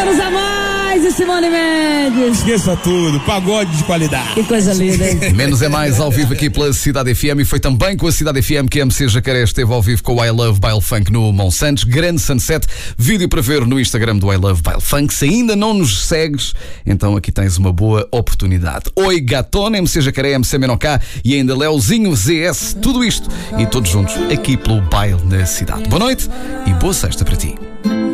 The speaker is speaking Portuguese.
menos a mais e Simone Mendes. Esqueça tudo, pagode de qualidade. Que coisa linda, hein? Menos é mais ao vivo aqui pela Cidade FM, e foi também com a Cidade FM que a MC Jacaré esteve ao vivo com o I Love Baile Funk no Monsantos. Grande sunset, vídeo para ver no Instagram do I Love Baile Funk. Se ainda não nos segues, então aqui tens uma boa oportunidade. Oi Gatona, MC Jacaré, MC Menoká e ainda Leozinho ZS, tudo isto e todos juntos aqui pelo Baile na Cidade. Boa noite e boa sexta para ti.